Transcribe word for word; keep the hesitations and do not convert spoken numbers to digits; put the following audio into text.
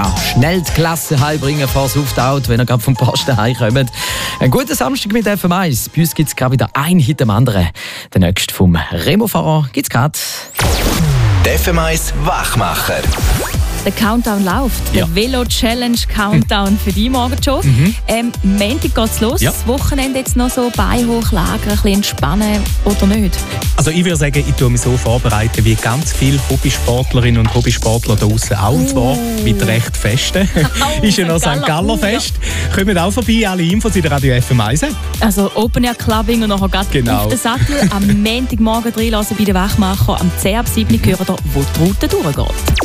ja, schnell die Klasse heimbringen, bevor es auftaucht, wenn ihr gerade vom Posten heimkommt. Einen guten Samstag mit F M eins. Bei uns gibt es gerade wieder ein Hit am anderen. Der nächste vom Remo-Fahrer gibt es gerade. Der F M eins Wachmacher. Der Countdown läuft. Ja. Der Velo-Challenge-Countdown für die morgen schon. Mhm. Ähm, Montag geht's los. Ja. Das Wochenende jetzt noch so Bein hochlagern, ein bisschen entspannen oder nicht? Also ich würde sagen, ich tue mich so vorbereiten wie ganz viele Hobbysportlerinnen und Hobbysportler da draussen auch. Und zwar mit recht Festen. Oh, ist ja noch Sankt Galler Fest. Kommt auch vorbei, alle Infos in der Radio F M eins. Also Open Air Clubbing und nachher gerade Genau. auf den Sattel. Am Montagmorgen reinlassen bei den Wachmacher. Am zehn ab sieben hören wir, wo die Route durchgeht.